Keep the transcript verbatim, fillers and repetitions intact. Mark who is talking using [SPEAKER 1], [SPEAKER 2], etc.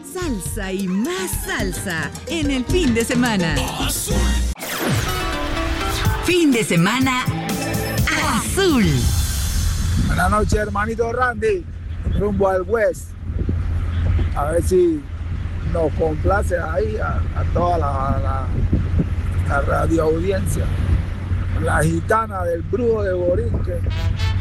[SPEAKER 1] Salsa y más salsa en el fin de semana. Azul. Fin de semana azul.
[SPEAKER 2] Buenas noches, hermanito Randy. Rumbo al West. A ver si nos complace ahí a, a toda la, la, la radio audiencia. La gitana del brujo de Borinque.